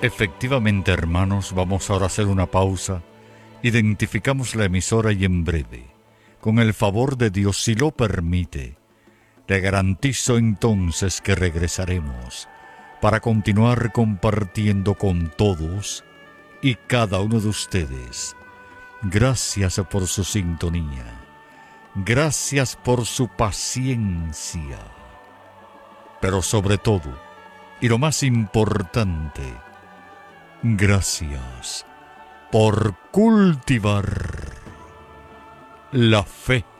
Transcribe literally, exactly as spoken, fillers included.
Efectivamente, hermanos, vamos ahora a hacer una pausa. Identificamos la emisora y en breve, con el favor de Dios, si lo permite, le garantizo entonces que regresaremos para continuar compartiendo con todos y cada uno de ustedes. Gracias por su sintonía. Gracias por su paciencia. Pero sobre todo, y lo más importante, gracias por cultivar la fe